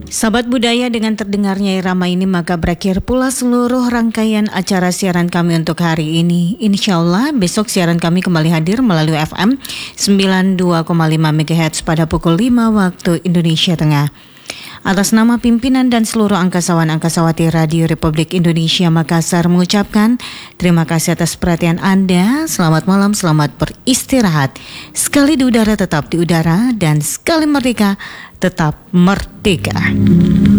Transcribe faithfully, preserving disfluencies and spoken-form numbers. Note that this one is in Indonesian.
Sahabat budaya, dengan terdengarnya irama ini maka berakhir pula seluruh rangkaian acara siaran kami untuk hari ini. Insya Allah besok siaran kami kembali hadir melalui F M sembilan puluh dua koma lima megahertz pada pukul lima waktu Indonesia Tengah. Atas nama pimpinan dan seluruh angkasawan-angkasawati Radio Republik Indonesia Makassar mengucapkan terima kasih atas perhatian Anda. Selamat malam, selamat beristirahat. Sekali di udara tetap di udara, dan sekali merdeka tetap merdeka.